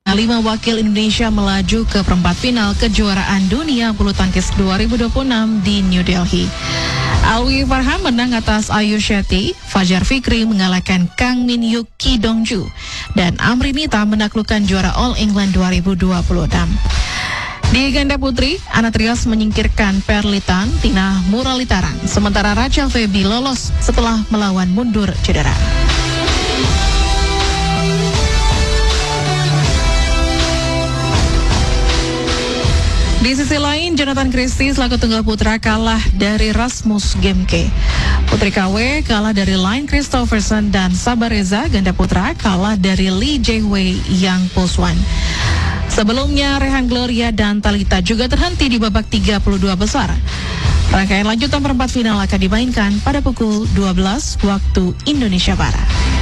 5 wakil Indonesia melaju ke perempat final kejuaraan dunia bulu tangkis 2026 di New Delhi. Alwi Farhan menang atas Ayu Shetty, Fajar Fikri mengalahkan Kang Min Hyuk Ki Dongju, dan Amri Nita menaklukkan juara All England 2026. Di ganda putri, Anna Trias menyingkirkan Perlitan Tina Muralitaran, sementara Rachel Feby lolos setelah melawan mundur cedera. Di sisi lain, Jonathan Christie selaku tunggal putra kalah dari Rasmus Gemke. Putri KW kalah dari Line Christopherson, dan Sabareza ganda putra kalah dari Lee Jae-wei Yang Poswan. Sebelumnya, Rehan Gloria dan Talita juga terhenti di babak 32 besar. Rangkaian lanjutan perempat final akan dimainkan pada pukul 12 waktu Indonesia Barat.